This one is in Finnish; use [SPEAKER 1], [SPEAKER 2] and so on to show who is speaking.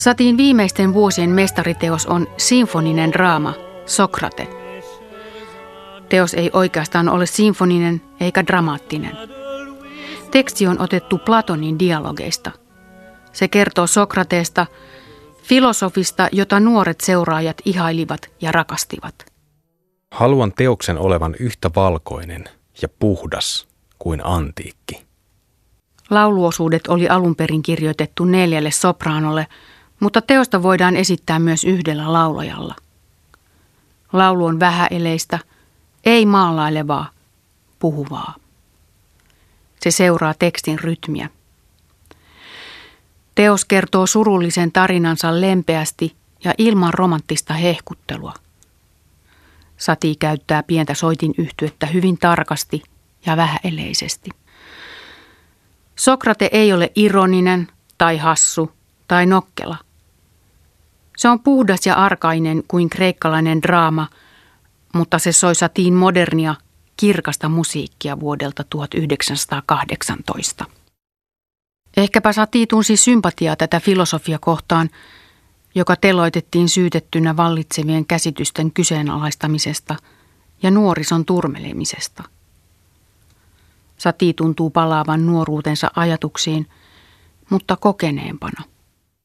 [SPEAKER 1] Satin viimeisten vuosien mestariteos on sinfoninen draama Sokrate. Teos ei oikeastaan ole sinfoninen eikä dramaattinen. Teksti on otettu Platonin dialogeista. Se kertoo Sokrateesta, filosofista, jota nuoret seuraajat ihailivat ja rakastivat.
[SPEAKER 2] Haluan teoksen olevan yhtä valkoinen ja puhdas kuin antiikki.
[SPEAKER 1] Lauluosuudet oli alun perin kirjoitettu 4 sopraanolle, mutta teosta voidaan esittää myös 1 laulajalla. Laulu on vähäeleistä, ei maalailevaa, puhuvaa. Se seuraa tekstin rytmiä. Teos kertoo surullisen tarinansa lempeästi ja ilman romanttista hehkuttelua. Satie käyttää pientä soitinyhtyettä hyvin tarkasti ja vähäeleisesti. Sokrate ei ole ironinen tai hassu tai nokkela. Se on puhdas ja arkainen kuin kreikkalainen draama, mutta se soi Satien modernia, kirkasta musiikkia vuodelta 1918. Ehkäpä Satie tunsi sympatiaa tätä filosofia kohtaan, joka teloitettiin syytettynä vallitsevien käsitysten kyseenalaistamisesta ja nuorison turmelemisesta. Satie tuntuu palaavan nuoruutensa ajatuksiin, mutta kokeneempana.